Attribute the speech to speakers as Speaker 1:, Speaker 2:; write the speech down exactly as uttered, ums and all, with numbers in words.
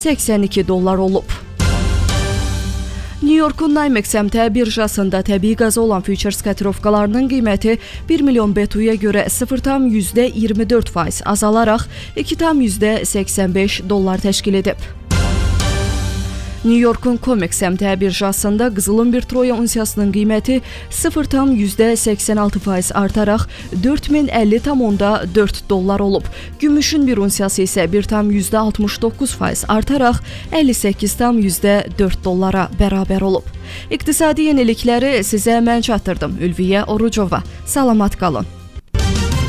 Speaker 1: səksən iki dollar olub. New Yorkun Nymex əmtə birjasında təbii qaza olan futures kotirovkalarının qiyməti bir milyon B T U-ya görə sıfır tam yüzdə iyirmi dörd faiz azalaraq iki tam yüzdə səksən beş dollar təşkil edib. New Yorkun Comex əmtə birjasında qızılın bir troya unsiyasının qiyməti sıfır tam yüzdə səksən altı faiz artaraq dörd min əlli tam onda dörd dollar olub. Gümüşün bir unsiyası isə bir tam yüzdə altmış doqquz faiz artaraq əlli səkkiz tam yüzdə dörd dollara bərabər olub. İqtisadi yenilikləri sizə mən çatdırdım. Ülviyə Orucova. Salamat qalın.